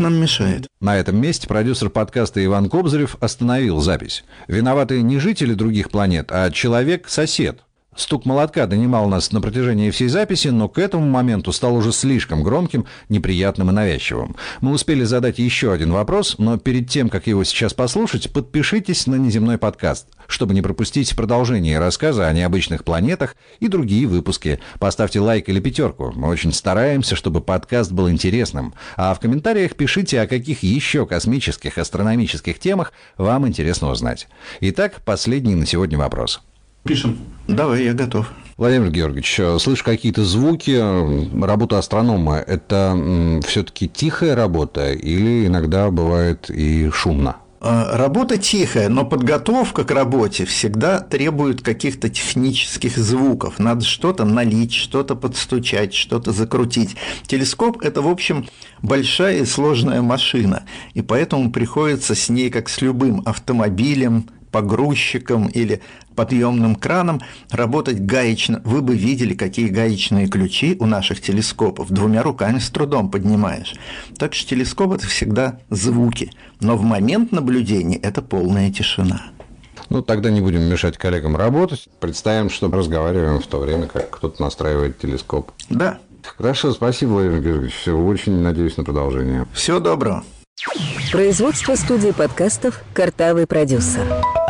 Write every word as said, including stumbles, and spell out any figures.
нам мешает. На этом месте продюсер подкаста Иван Кобзарев остановил запись. Виноваты не жители других планет, а человек-сосед. Стук молотка донимал нас на протяжении всей записи, но к этому моменту стал уже слишком громким, неприятным и навязчивым. Мы успели задать еще один вопрос, но перед тем, как его сейчас послушать, подпишитесь на «Неземной подкаст», чтобы не пропустить продолжение рассказа о необычных планетах и другие выпуски. Поставьте лайк или пятерку. Мы очень стараемся, чтобы подкаст был интересным. А в комментариях пишите, о каких еще космических, астрономических темах вам интересно узнать. Итак, последний на сегодня вопрос. Пишем. Давай, я готов. Владимир Георгиевич, слышу какие-то звуки. Работа астронома – это все-таки тихая работа или иногда бывает и шумно? Работа тихая, но подготовка к работе всегда требует каких-то технических звуков. Надо что-то налить, что-то подстучать, что-то закрутить. Телескоп – это, в общем, большая и сложная машина, и поэтому приходится с ней, как с любым автомобилем, погрузчиком или подъемным краном, работать гаечно. Вы бы видели, какие гаечные ключи у наших телескопов. Двумя руками с трудом поднимаешь. Так что телескоп – это всегда звуки. Но в момент наблюдения это полная тишина. Ну, тогда не будем мешать коллегам работать. Представим, что разговариваем в то время, как кто-то настраивает телескоп. Да. Хорошо, спасибо, Владимир Георгиевич. Все, очень надеюсь на продолжение. Всего доброго. Производство студии подкастов «Картавый продюсер».